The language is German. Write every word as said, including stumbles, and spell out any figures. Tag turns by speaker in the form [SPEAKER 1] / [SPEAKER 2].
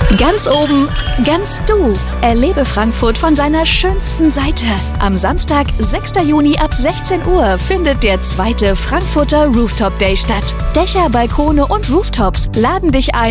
[SPEAKER 1] Ganz oben, ganz du. Erlebe Frankfurt von seiner schönsten Seite. Am Samstag, sechster Juni ab sechzehn Uhr findet der zweite Frankfurter Rooftop Day statt. Dächer, Balkone und Rooftops laden dich ein,